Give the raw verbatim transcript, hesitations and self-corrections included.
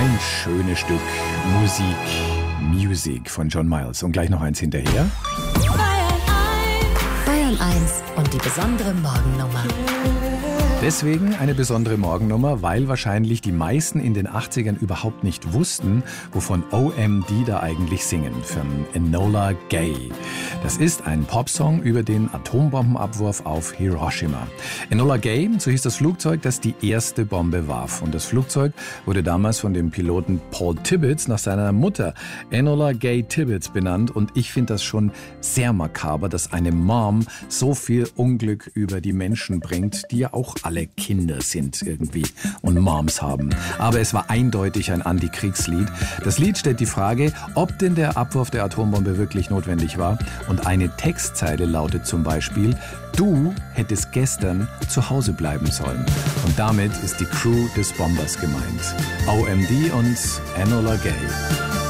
Ein schönes Stück Musik, Music von John Miles. Und gleich noch eins hinterher. Bayern eins und die besondere Morgennummer. Deswegen eine besondere Morgennummer, weil wahrscheinlich die meisten in den achtzigern überhaupt nicht wussten, wovon O M D da eigentlich singen, von Enola Gay. Das ist ein Popsong über den Atombombenabwurf auf Hiroshima. Enola Gay, so hieß das Flugzeug, das die erste Bombe warf. Und das Flugzeug wurde damals von dem Piloten Paul Tibbets nach seiner Mutter Enola Gay Tibbets benannt. Und ich finde das schon sehr makaber, dass eine Mom so viel Unglück über die Menschen bringt, die ja auch alle Kinder sind irgendwie und Moms haben. Aber es war eindeutig ein Antikriegslied. Das Lied stellt die Frage, ob denn der Abwurf der Atombombe wirklich notwendig war. Und eine Textzeile lautet zum Beispiel: Du hättest gestern zu Hause bleiben sollen. Und damit ist die Crew des Bombers gemeint. O M D und Enola Gay.